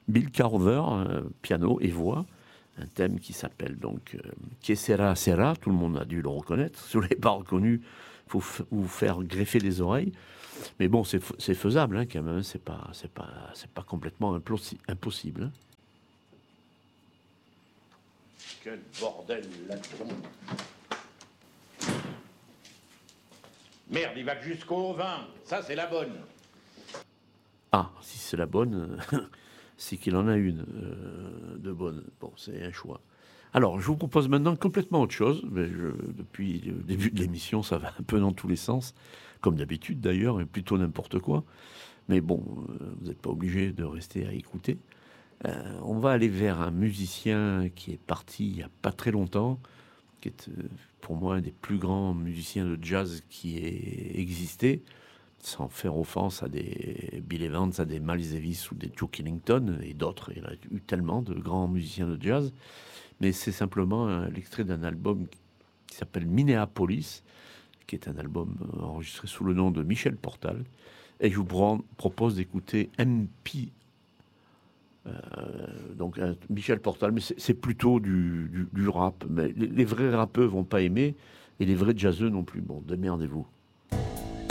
Bill Carver, piano et voix, un thème qui s'appelle donc Que sera sera, tout le monde a dû le reconnaître. Si vous ne l'avez pas reconnu, il faut vous faire greffer les oreilles. Mais bon, c'est faisable hein, quand même, hein. C'est pas complètement impossible. Hein. Quel bordel là-dedans. Merde, il va jusqu'au 20. Ça, c'est la bonne. Ah, si c'est la bonne, c'est qu'il en a une de bonne. Bon, c'est un choix. Alors, je vous propose maintenant complètement autre chose. Mais depuis le début de l'émission, ça va un peu dans tous les sens, comme d'habitude d'ailleurs, et plutôt n'importe quoi. Mais bon, vous n'êtes pas obligé de rester à écouter. On va aller vers un musicien qui est parti il n'y a pas très longtemps, qui est pour moi un des plus grands musiciens de jazz qui ait existé, sans faire offense à des Bill Evans, à des Miles Davis ou des Duke Ellington et d'autres. Il y en a eu tellement de grands musiciens de jazz, mais c'est simplement l'extrait d'un album qui s'appelle Minneapolis, qui est un album enregistré sous le nom de Michel Portal. Et je vous propose d'écouter MP. Donc Michel Portal, mais c'est plutôt du rap. Mais les vrais rappeurs vont pas aimer et les vrais jazzeux non plus. Bon, démerdez-vous.